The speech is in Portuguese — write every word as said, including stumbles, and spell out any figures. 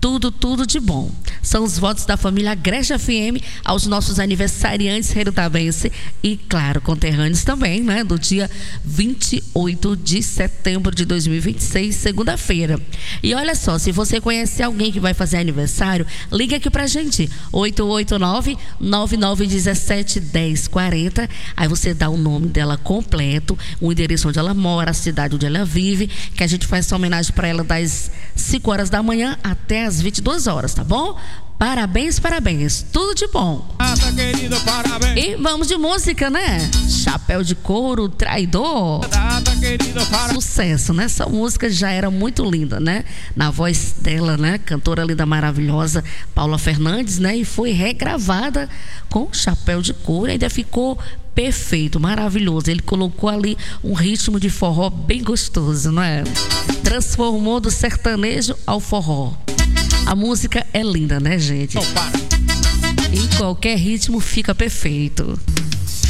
tudo, tudo de bom. São os votos da família Agreste F M aos nossos aniversariantes herutabense e, claro, conterrâneos também, né? Do dia vinte e oito de setembro de dois mil e vinte e seis, segunda-feira. E olha só, se você conhece alguém que vai fazer aniversário, liga aqui pra gente, oito oito nove, nove nove um sete, um zero quatro zero. Aí você dá o nome dela completo, o endereço onde ela mora, a cidade onde ela vive, que a gente faz essa homenagem para ela das cinco horas da manhã até as vinte e duas horas, tá bom? Parabéns, parabéns, tudo de bom. Data, querido, parabéns. E vamos de música, né? Chapéu de Couro, Traidor. Data, querido, parabéns. Sucesso, né? Essa música já era muito linda, né? Na voz dela, né? Cantora linda, maravilhosa, Paula Fernandes, né? E foi regravada com Chapéu de Couro, ainda ficou perfeito, maravilhoso. Ele colocou ali um ritmo de forró bem gostoso, não é? Transformou do sertanejo ao forró. A música é linda, né, gente? Não para. Em qualquer ritmo fica perfeito.